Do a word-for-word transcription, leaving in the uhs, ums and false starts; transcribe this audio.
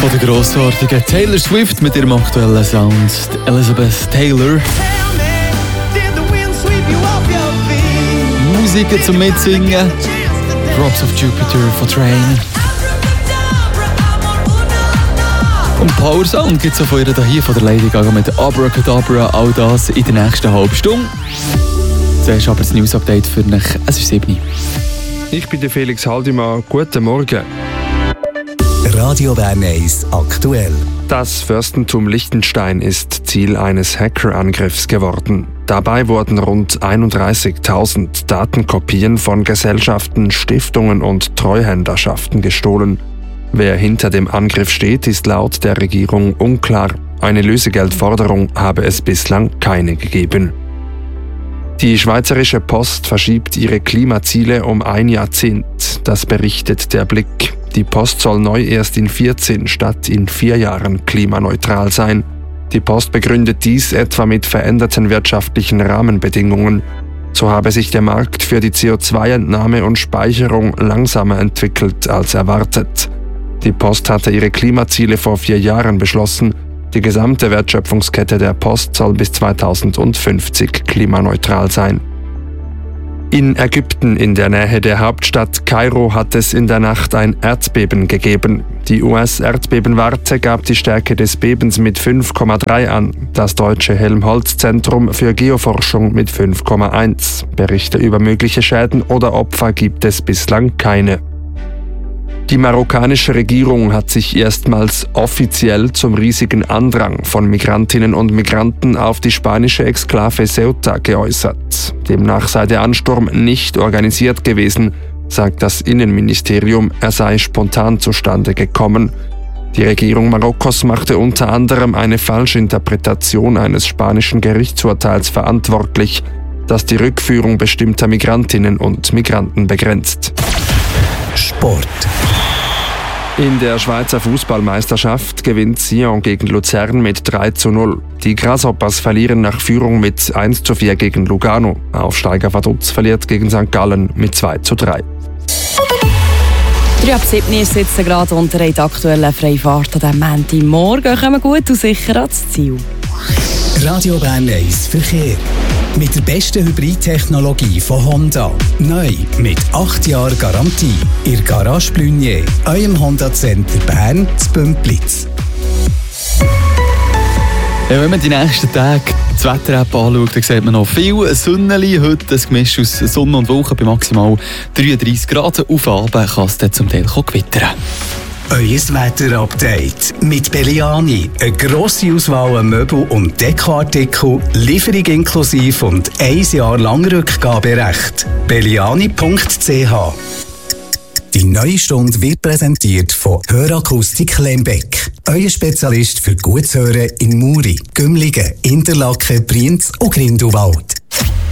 von der grossartigen Taylor Swift mit ihrem aktuellen Sound, Elizabeth Taylor. Musik zum Mitsingen, Drops of Jupiter von Train. Und Power Sound gibt es auch von ihr hier von der Lady Gaga mit Abracadabra, all das in der nächsten halben Stunde. Zuerst aber das News-Update für dich, es ist sieben Uhr. Ich bin der Felix Haldimann, guten Morgen. Radio Bern eins aktuell. Das Fürstentum Liechtenstein ist Ziel eines Hackerangriffs geworden. Dabei wurden rund einunddreißigtausend Datenkopien von Gesellschaften, Stiftungen und Treuhänderschaften gestohlen. Wer hinter dem Angriff steht, ist laut der Regierung unklar. Eine Lösegeldforderung habe es bislang keine gegeben. Die Schweizerische Post verschiebt ihre Klimaziele um ein Jahrzehnt. Das berichtet der Blick. Die Post soll neu erst in vierzehn statt in vier Jahren klimaneutral sein. Die Post begründet dies etwa mit veränderten wirtschaftlichen Rahmenbedingungen. So habe sich der Markt für die C O zwei Entnahme und Speicherung langsamer entwickelt als erwartet. Die Post hatte ihre Klimaziele vor vier Jahren beschlossen. Die gesamte Wertschöpfungskette der Post soll bis zweitausendfünfzig klimaneutral sein. In Ägypten in der Nähe der Hauptstadt Kairo hat es in der Nacht ein Erdbeben gegeben. Die U S-Erdbebenwarte gab die Stärke des Bebens mit fünf Komma drei an, das deutsche Helmholtz-Zentrum für Geoforschung mit fünf Komma eins. Berichte über mögliche Schäden oder Opfer gibt es bislang keine. Die marokkanische Regierung hat sich erstmals offiziell zum riesigen Andrang von Migrantinnen und Migranten auf die spanische Exklave Ceuta geäußert. Demnach sei der Ansturm nicht organisiert gewesen, sagt das Innenministerium, er sei spontan zustande gekommen. Die Regierung Marokkos machte unter anderem eine Falschinterpretation eines spanischen Gerichtsurteils verantwortlich, das die Rückführung bestimmter Migrantinnen und Migranten begrenzt. Sport. In der Schweizer Fußballmeisterschaft gewinnt Sion gegen Luzern mit drei zu null. Die Grasshoppers verlieren nach Führung mit eins zu vier gegen Lugano. Aufsteiger Vaduz verliert gegen Sankt Gallen mit zwei zu drei. drei ab sieben ist jetzt gerade unter der aktuellen Freifahrt an diesem Montagmorgen. Kommen wir gut und sicher ans Ziel. Radio Bern eins Verkehr. Mit der besten Hybridtechnologie von Honda. Neu mit acht Jahren Garantie. Ihr Garage Blunier, eurem Honda Center Bern zu Bümplitz. Ja, wenn man die nächsten Tage das Wetter-App anschaut, dann sieht man noch viel Sonnenli. Heute ein Gemisch aus Sonne und Wolken bei maximal dreiunddreissig Grad. Auf Abend kann es dann zum Teil gewittern. Euer Wetter-Update mit Belliani. Eine grosse Auswahl an Möbel- und Dekoartikel, Lieferung inklusive und ein Jahr lang Rückgaberecht. belliani punkt c h. Die neue Stunde wird präsentiert von Hörakustik Lembeck. Euer Spezialist für gutes Hören in Muri, Gümligen, Interlaken, Brienz und Grindelwald.